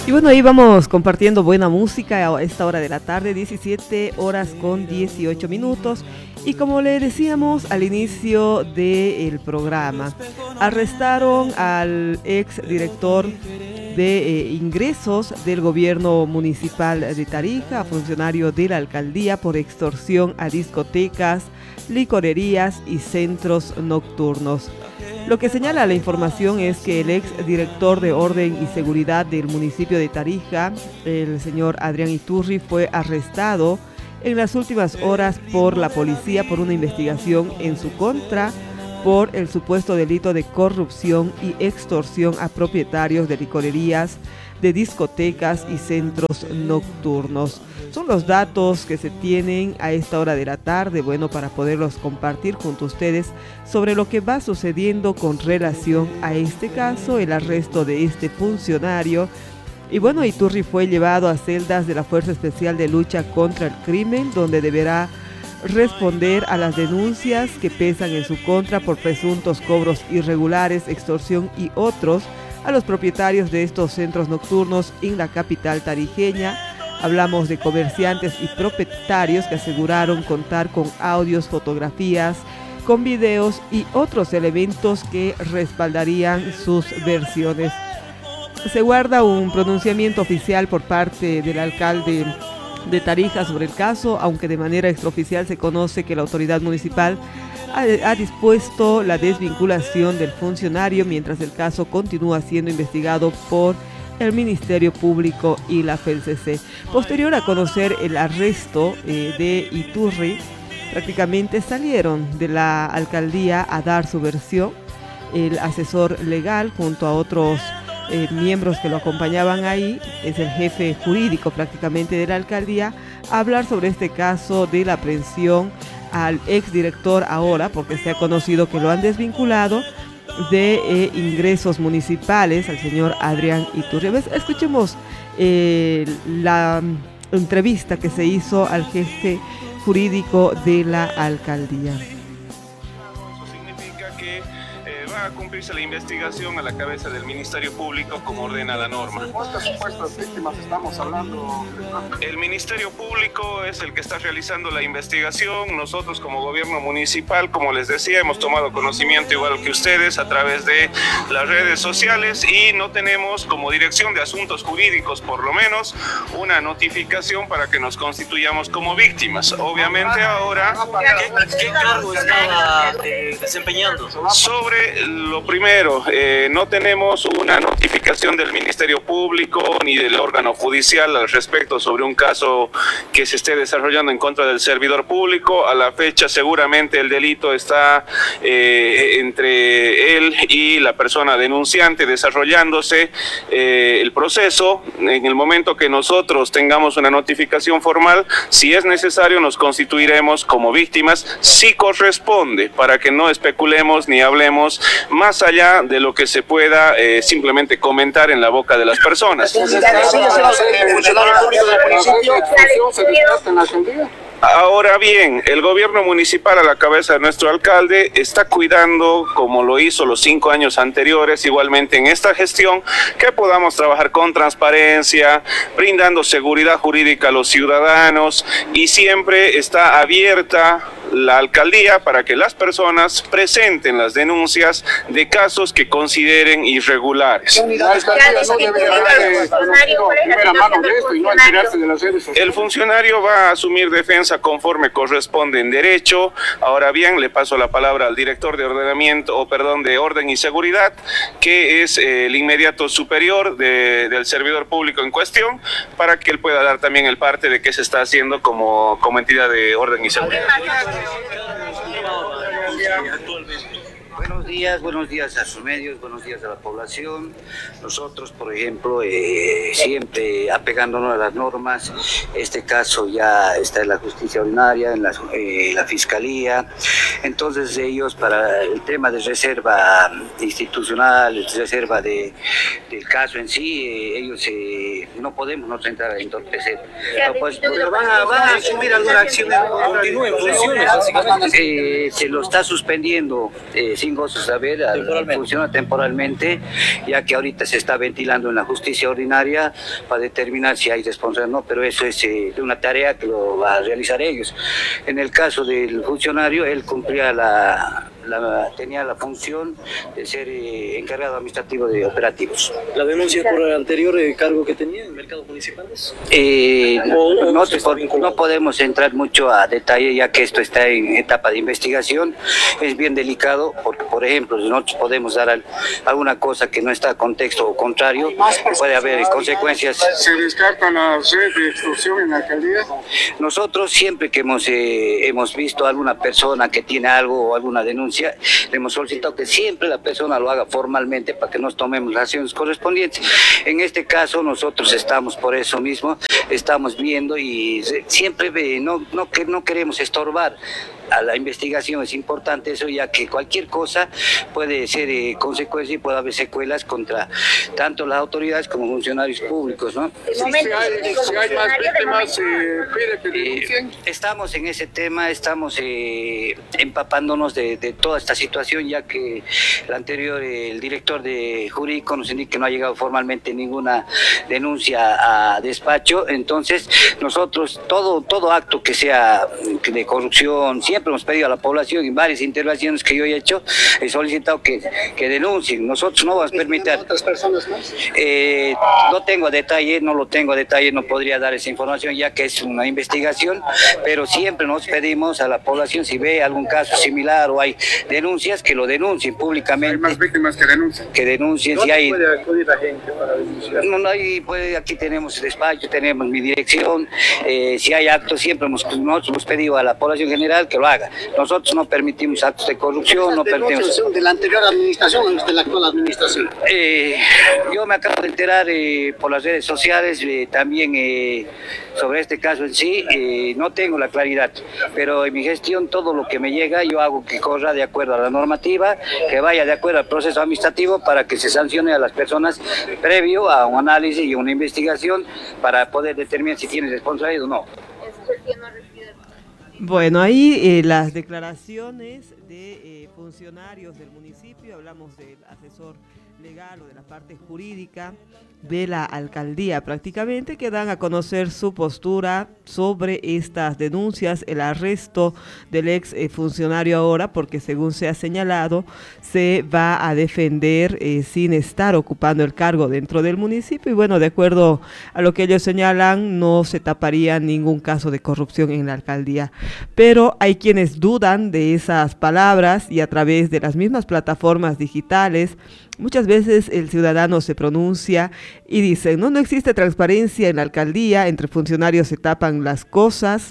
Y bueno, ahí vamos compartiendo buena música a esta hora de la tarde, 17 horas con 18 minutos. Y como le decíamos al inicio del programa, arrestaron al ex director de ingresos del gobierno municipal de Tarija, funcionario de la alcaldía, por extorsión a discotecas, licorerías y centros nocturnos. Lo que señala la información es que el ex director de Orden y Seguridad del municipio de Tarija, el señor Adrián Iturri, fue arrestado en las últimas horas por la policía por una investigación en su contra por el supuesto delito de corrupción y extorsión a propietarios de licorerías, de discotecas y centros nocturnos. Son los datos que se tienen a esta hora de la tarde, bueno, para poderlos compartir junto a ustedes sobre lo que va sucediendo con relación a este caso, el arresto de este funcionario. Y bueno, Iturri fue llevado a celdas de la Fuerza Especial de Lucha contra el Crimen, donde deberá responder a las denuncias que pesan en su contra por presuntos cobros irregulares, extorsión y otros a los propietarios de estos centros nocturnos en la capital tarijeña. Hablamos de comerciantes y propietarios que aseguraron contar con audios, fotografías, con videos y otros elementos que respaldarían sus versiones. Se guarda un pronunciamiento oficial por parte del alcalde de Tarija sobre el caso, aunque de manera extraoficial se conoce que la autoridad municipal ha dispuesto la desvinculación del funcionario mientras el caso continúa siendo investigado por el Ministerio Público y la FELCC. Posterior a conocer el arresto de Iturri, prácticamente salieron de la alcaldía a dar su versión. El asesor legal junto a otros miembros que lo acompañaban ahí, es el jefe jurídico prácticamente de la alcaldía, a hablar sobre este caso de la aprehensión al exdirector ahora, porque se ha conocido que lo han desvinculado de ingresos municipales, al señor Adrián Iturri. Escuchemos la entrevista que se hizo al jefe jurídico de la alcaldía. Eso significa que va a cumplirse la investigación a la cabeza del Ministerio Público como ordena la norma. ¿Cuántas supuestas víctimas estamos hablando? El Ministerio Público es el que está realizando la investigación. Nosotros como gobierno municipal, como les decía, hemos tomado conocimiento igual que ustedes a través de las redes sociales y no tenemos como Dirección de Asuntos Jurídicos por lo menos una notificación para que nos constituyamos como víctimas. Obviamente ahora... ¿Qué cargo estaba desempeñando? Sobre lo primero, no tenemos una notificación del Ministerio Público ni del órgano judicial al respecto sobre un caso que se esté desarrollando en contra del servidor público. A la fecha seguramente el delito está entre él y la persona denunciante desarrollándose el proceso. En el momento que nosotros tengamos una notificación formal, si es necesario nos constituiremos como víctimas, si corresponde, para que no especulemos ni hablemos más allá de lo que se pueda simplemente comentar en la boca de las personas. Ahora bien, el gobierno municipal a la cabeza de nuestro alcalde está cuidando, como lo hizo los 5 años anteriores, igualmente en esta gestión, que podamos trabajar con transparencia, brindando seguridad jurídica a los ciudadanos, y siempre está abierta la alcaldía para que las personas presenten las denuncias de casos que consideren irregulares. El funcionario va a asumir defensa conforme corresponde en derecho. Ahora bien, le paso la palabra al director de de Orden y Seguridad, que es el inmediato superior del servidor público en cuestión, para que él pueda dar también el parte de qué se está haciendo como entidad de orden y seguridad. Buenos días a sus medios, buenos días a la población. Nosotros, por ejemplo, siempre apegándonos a las normas. Este caso ya está en la justicia ordinaria, en la fiscalía. Entonces ellos, para el tema de reserva institucional, reserva del caso en sí, ellos no podemos nos entrar a entorpecer. ¿Van a asumir alguna acción? Se lo está suspendiendo sin gozo saber, funciona temporalmente, ya que ahorita se está ventilando en la justicia ordinaria para determinar si hay responsabilidad o no, pero eso es una tarea que lo va a realizar ellos. En el caso del funcionario, él cumplía tenía la función de ser encargado administrativo de operativos. ¿La denuncia por el anterior cargo que tenía en mercados municipales? No podemos entrar mucho a detalle, ya que esto está en etapa de investigación. Es bien delicado porque, por ejemplo, si nosotros podemos dar alguna cosa que no está en contexto o contrario, puede haber consecuencias. ¿Se descarta la red de extorsión en la alcaldía? Nosotros siempre que hemos visto a alguna persona que tiene algo o alguna denuncia, le hemos solicitado que siempre la persona lo haga formalmente para que nos tomemos las acciones correspondientes. En este caso nosotros estamos por eso mismo, estamos viendo y siempre no queremos estorbar a la investigación. Es importante eso, ya que cualquier cosa puede ser consecuencia y puede haber secuelas contra tanto las autoridades como funcionarios públicos, ¿no? Si hay más víctimas, pide que denuncien. Estamos en ese tema, estamos empapándonos de toda esta situación, ya que el director de jurídico nos indica que no ha llegado formalmente ninguna denuncia a despacho. Entonces nosotros todo acto que sea de corrupción, siempre hemos pedido a la población, en varias intervenciones que yo he hecho, he solicitado que denuncien. Nosotros no vamos a permitir. ¿Otras personas más? No tengo detalle, no podría dar esa información, ya que es una investigación, pero siempre nos pedimos a la población, si ve algún caso similar o hay denuncias, que lo denuncien públicamente. Hay más víctimas que denuncian. Que denuncien. Si hay... ¿Dónde puede acudir la gente para denunciar? Aquí tenemos el despacho, tenemos mi dirección. Si hay actos, nosotros hemos pedido a la población general que lo haga. Nosotros no permitimos actos de corrupción, no permitimos... ¿Son de la anterior administración o de la actual administración? Yo me acabo de enterar por las redes sociales también sobre este caso en sí. No tengo la claridad, pero en mi gestión todo lo que me llega yo hago que corra de acuerdo a la normativa, que vaya de acuerdo al proceso administrativo para que se sancione a las personas previo a un análisis y una investigación para poder determinar si tienen responsabilidad o no. Bueno, ahí las declaraciones de funcionarios del municipio, hablamos del asesor legal o de la parte jurídica de la alcaldía prácticamente, que dan a conocer su postura sobre estas denuncias, el arresto del ex funcionario ahora, porque según se ha señalado, se va a defender sin estar ocupando el cargo dentro del municipio, y bueno, de acuerdo a lo que ellos señalan, no se taparía ningún caso de corrupción en la alcaldía, pero hay quienes dudan de esas palabras y a través de las mismas plataformas digitales, muchas veces el ciudadano se pronuncia y dice, no existe transparencia en la alcaldía, entre funcionarios se tapan las cosas,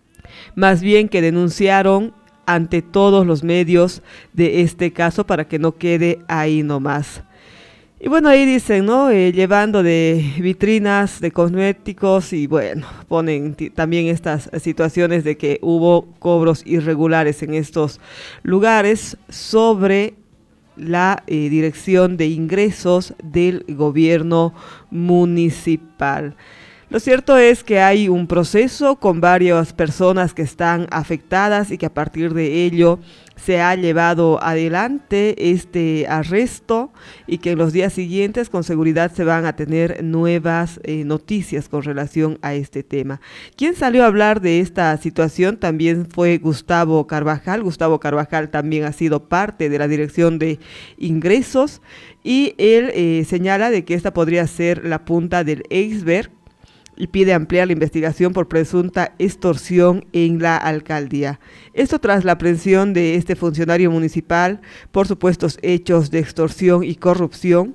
más bien que denunciaron ante todos los medios de este caso para que no quede ahí nomás. Y bueno, ahí dicen, ¿no? Llevando de vitrinas de cosméticos y bueno, ponen también estas situaciones de que hubo cobros irregulares en estos lugares sobre la dirección de ingresos del gobierno municipal. Lo cierto es que hay un proceso con varias personas que están afectadas y que a partir de ello se ha llevado adelante este arresto y que en los días siguientes con seguridad se van a tener nuevas noticias con relación a este tema. Quien salió a hablar de esta situación también fue Gustavo Carvajal. Gustavo Carvajal también ha sido parte de la dirección de ingresos y él señala de que esta podría ser la punta del iceberg y pide ampliar la investigación por presunta extorsión en la alcaldía. Esto tras la aprehensión de este funcionario municipal por supuestos hechos de extorsión y corrupción.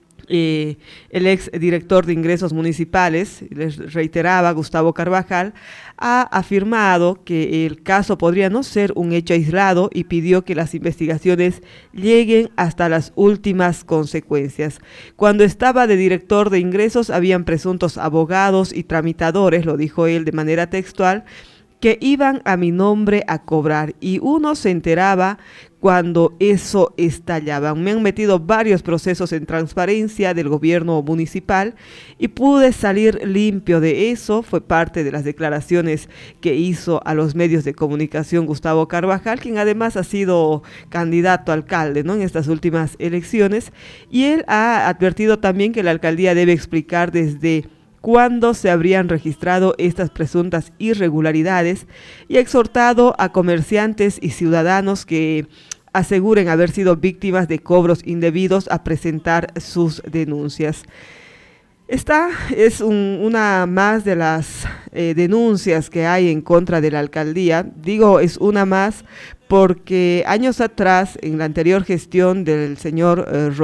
El ex director de ingresos municipales, les reiteraba, Gustavo Carvajal, ha afirmado que el caso podría no ser un hecho aislado y pidió que las investigaciones lleguen hasta las últimas consecuencias. Cuando estaba de director de ingresos habían presuntos abogados y tramitadores, lo dijo él de manera textual, que iban a mi nombre a cobrar y uno se enteraba cuando eso estallaba. Me han metido varios procesos en transparencia del gobierno municipal y pude salir limpio de eso. Fue parte de las declaraciones que hizo a los medios de comunicación Gustavo Carvajal, quien además ha sido candidato a alcalde, ¿no?, en estas últimas elecciones. Y él ha advertido también que la alcaldía debe explicar desde cuándo se habrían registrado estas presuntas irregularidades y ha exhortado a comerciantes y ciudadanos que aseguren haber sido víctimas de cobros indebidos a presentar sus denuncias. Esta es una más de las denuncias que hay en contra de la alcaldía. Digo, es una más porque años atrás, en la anterior gestión del señor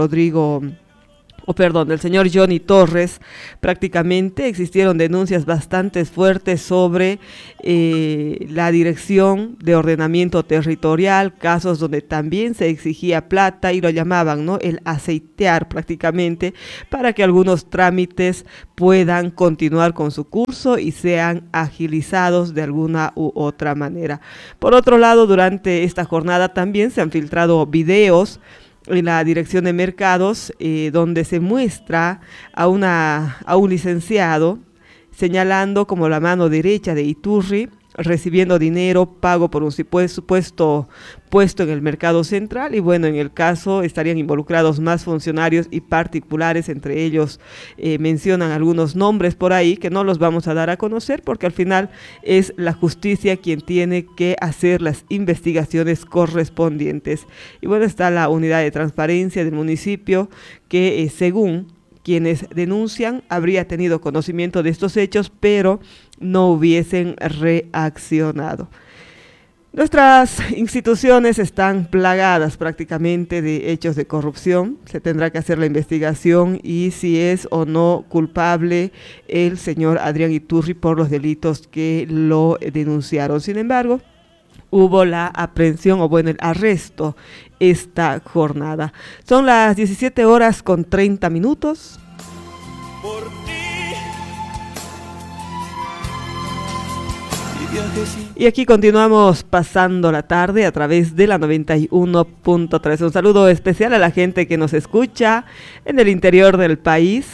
del señor Johnny Torres, prácticamente existieron denuncias bastante fuertes sobre la Dirección de Ordenamiento Territorial, casos donde también se exigía plata y lo llamaban, ¿no?, el aceitear prácticamente, para que algunos trámites puedan continuar con su curso y sean agilizados de alguna u otra manera. Por otro lado, durante esta jornada también se han filtrado videos en la Dirección de Mercados, donde se muestra a un licenciado señalando como la mano derecha de Iturri, recibiendo dinero pago por un supuesto puesto en el mercado central. Y bueno, en el caso estarían involucrados más funcionarios y particulares, entre ellos mencionan algunos nombres por ahí que no los vamos a dar a conocer porque al final es la justicia quien tiene que hacer las investigaciones correspondientes. Y bueno, está la unidad de transparencia del municipio que según quienes denuncian habría tenido conocimiento de estos hechos, pero no hubiesen reaccionado. Nuestras instituciones están plagadas prácticamente de hechos de corrupción. Se tendrá que hacer la investigación y si es o no culpable el señor Adrián Iturri por los delitos que lo denunciaron. Sin embargo, hubo la aprehensión el arresto esta jornada. Son las 17:30. Y aquí continuamos pasando la tarde a través de la 91.3. Un saludo especial a la gente que nos escucha en el interior del país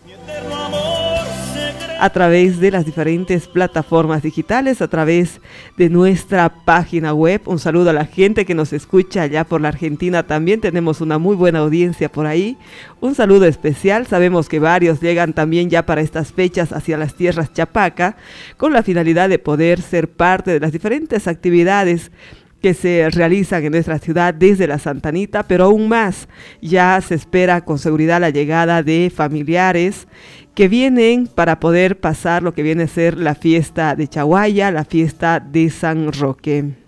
a través de las diferentes plataformas digitales, a través de nuestra página web. Un saludo a la gente que nos escucha allá por la Argentina, también tenemos una muy buena audiencia por ahí. Un saludo especial, sabemos que varios llegan también ya para estas fechas hacia las tierras Chapaca, con la finalidad de poder ser parte de las diferentes actividades que se realizan en nuestra ciudad desde la Santa Anita, pero aún más, ya se espera con seguridad la llegada de familiares que vienen para poder pasar lo que viene a ser la fiesta de Chaguaya, la fiesta de San Roque.